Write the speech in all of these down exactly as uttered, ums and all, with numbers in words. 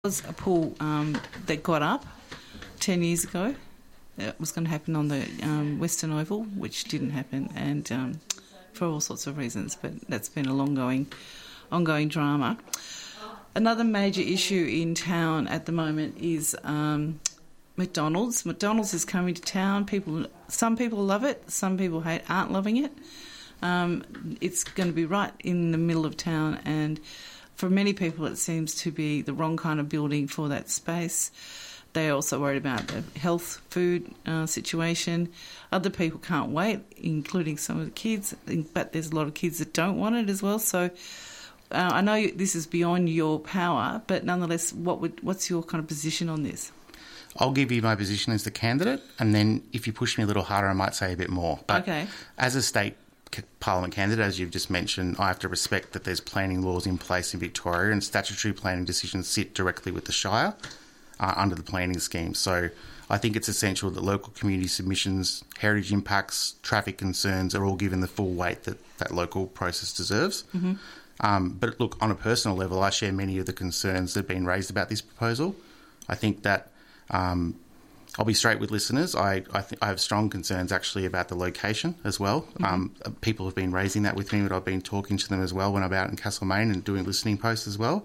was a pool um, that got up ten years ago. It was going to happen on the um, Western Oval, which didn't happen, and um, for all sorts of reasons, but that's been a long-going, ongoing drama. Another major issue in town at the moment is um, McDonald's. McDonald's is coming to town. People, some people love it, some people hate, aren't loving it. Um, it's going to be right in the middle of town, and for many people it seems to be the wrong kind of building for that space. They're also worried about the health food uh, situation. Other people can't wait, including some of the kids, but there's a lot of kids that don't want it as well. So uh, I know this is beyond your power, but nonetheless, what would what's your kind of position on this? I'll give you my position as the candidate, and then if you push me a little harder, I might say a bit more. But okay. As a state Parliament candidate, as you've just mentioned, I have to respect that there's planning laws in place in Victoria, and statutory planning decisions sit directly with the Shire uh, under the planning scheme. So I think it's essential that local community submissions, heritage impacts, traffic concerns are all given the full weight that that local process deserves. Mm-hmm. Um, but look, on a personal level, I share many of the concerns that have been raised about this proposal. I think that um, I'll be straight with listeners. I I, th- I have strong concerns actually about the location as well. Mm-hmm. Um, people have been raising that with me, but I've been talking to them as well when I'm out in Castlemaine and doing listening posts as well.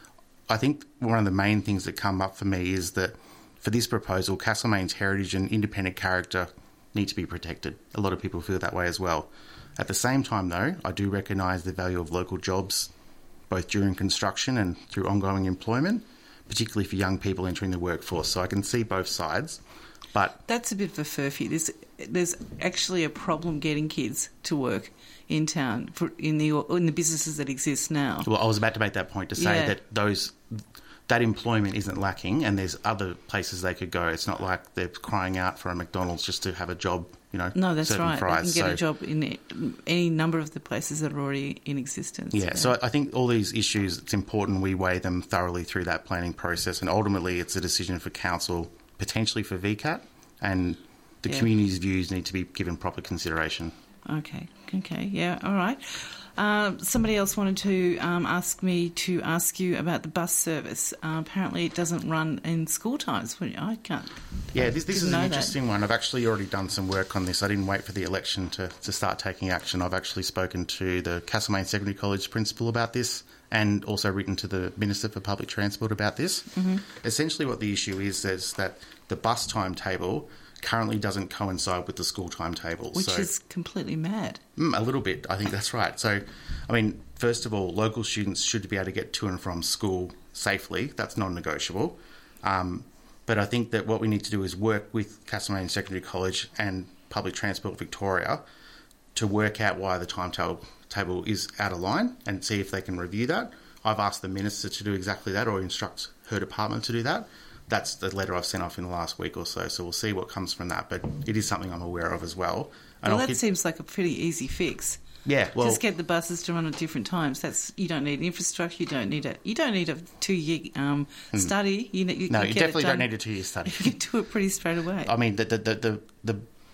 I think one of the main things that come up for me is that for this proposal, Castlemaine's heritage and independent character need to be protected. A lot of people feel that way as well. At the same time, though, I do recognise the value of local jobs, both during construction and through ongoing employment, particularly for young people entering the workforce. So I can see both sides. But that's a bit of a furphy. There's, there's actually a problem getting kids to work in town for, in the in the businesses that exist now. Well, I was about to make that point to say yeah. that those that employment isn't lacking, and there's other places they could go. It's not like they're crying out for a McDonald's just to have a job. You know, no, that's right. Fries. They can get so, a job in any number of the places that are already in existence. Yeah, yeah, so I think all these issues, it's important we weigh them thoroughly through that planning process, and ultimately it's a decision for council, potentially for V CAT, and the yeah. community's views need to be given proper consideration. Okay, okay, yeah, all right. Uh, somebody else wanted to um, ask me to ask you about the bus service. Uh, apparently it doesn't run in school times. I can't. Yeah, this, this is an interesting that. one. I've actually already done some work on this. I didn't wait for the election to, to start taking action. I've actually spoken to the Castlemaine Secondary College principal about this, and also written to the Minister for Public Transport about this. Mm-hmm. Essentially what the issue is is that the bus timetable currently doesn't coincide with the school timetable. Which so, is completely mad. Mm, a little bit, I think that's right. So, I mean, first of all, local students should be able to get to and from school safely. That's non-negotiable. Um, but I think that what we need to do is work with Castlemaine Secondary College and Public Transport Victoria to work out why the timetable table is out of line and see if they can review that. I've asked the Minister to do exactly that, or instruct her department to do that. That's the letter I've sent off in the last week or so, so we'll see what comes from that. But it is something I'm aware of as well. And well, that keep... seems like a pretty easy fix. Yeah, well, just get the buses to run at different times. That's you don't need infrastructure. You don't need a you don't need a two year um, study. You, you no, you you definitely don't need a two year study. You can do it pretty straight away. I mean, the the the the, the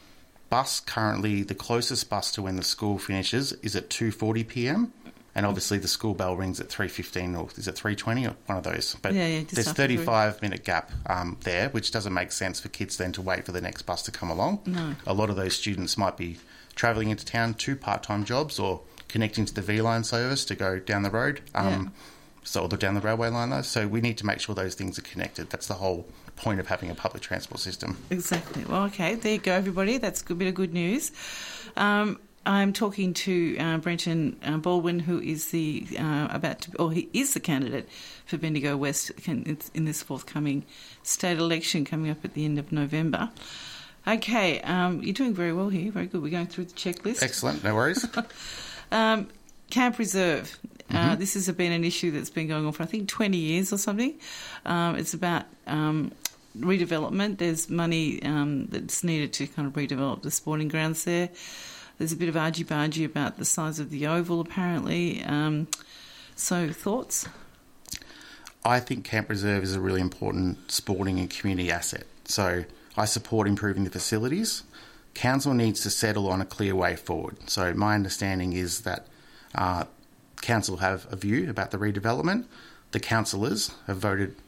bus currently, the closest bus to when the school finishes is at two forty p.m. And obviously the school bell rings at three fifteen, or is it three twenty, or one of those? But yeah, yeah, there's a thirty-five minute gap um, there, which doesn't make sense for kids then to wait for the next bus to come along. No. A lot of those students might be travelling into town to part-time jobs or connecting to the V-Line service to go down the road, um, yeah. so or down the railway line though. So we need to make sure those things are connected. That's the whole point of having a public transport system. Exactly. Well, okay, there you go, everybody. That's a good bit of good news. Um, I'm talking to uh, Brenton uh, Baldwin, who is the uh, about to, or he is the candidate for Bendigo West in this forthcoming state election coming up at the end of November. Okay, um, you're doing very well here. Very good. We're going through the checklist. Excellent. No worries. um, Camp Reserve. Uh, mm-hmm. This has been an issue that's been going on for I think twenty years or something. Um, it's about um, redevelopment. There's money um, that's needed to kind of redevelop the sporting grounds there. There's a bit of argy-bargy about the size of the oval, apparently. Um, so, thoughts? I think Camp Reserve is a really important sporting and community asset. So, I support improving the facilities. Council needs to settle on a clear way forward. So, my understanding is that uh, Council have a view about the redevelopment. The councillors have voted